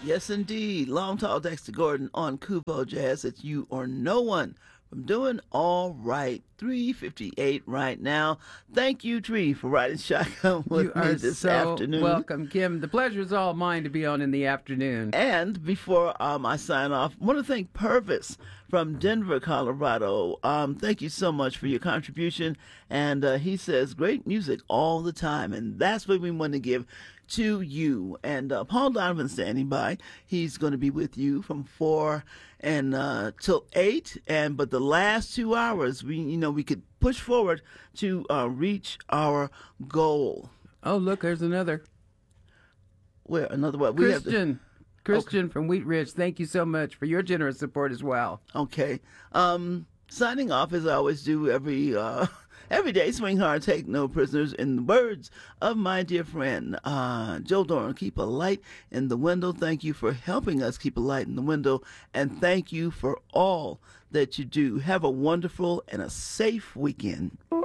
Yes, indeed. Long Tall Dexter Gordon on Kupo Jazz. It's You or No One from Doing All Right. 3:58 right now. Thank you, Tree, for riding shotgun You with me are this so afternoon. welcome, Kim. The pleasure is all mine to be on in the afternoon. And before I sign off, I want to thank Purvis from Denver, Colorado. Thank you so much for your contribution. And he says, great music all the time. And that's what we want to give to you. And Paul Donovan standing by. He's going to be with you from 4 and till 8. But the last 2 hours, we could push forward to reach our goal. Oh, look, there's another. Where another what? Christian from Wheat Ridge, thank you so much for your generous support as well. Okay. Signing off as I always do every day. Swing hard, take no prisoners. In the words of my dear friend Joe Doran, keep a light in the window. Thank you for helping us keep a light in the window, and thank you for all that you do. Have a wonderful and a safe weekend.